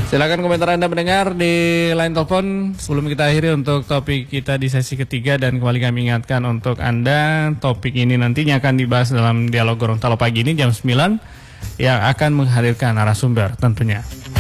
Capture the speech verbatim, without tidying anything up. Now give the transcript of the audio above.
Silakan komentar Anda mendengar di line telepon sebelum kita akhiri untuk topik kita di sesi ketiga, dan kembali kami ingatkan untuk Anda, topik ini nantinya akan dibahas dalam dialog Gorontalo pagi ini jam sembilan yang akan menghadirkan narasumber tentunya.